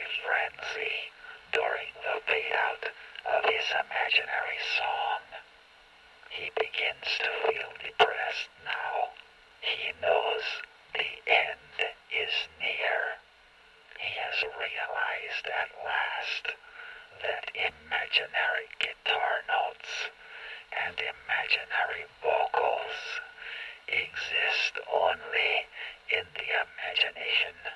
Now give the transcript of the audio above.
frenzy during the fade-out of his imaginary song. He begins to feel depressed now. He knows the end is near. He has realized at last that imaginary guitar notes and imaginary vocals exist only in the imagination